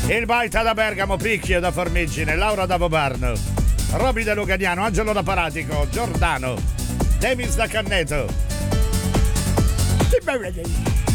il Baita da Bergamo, Picchio da Formigine, Laura da Vobarno, Roby da Luganiano, Angelo da Paratico, Giordano, Demis da Canneto.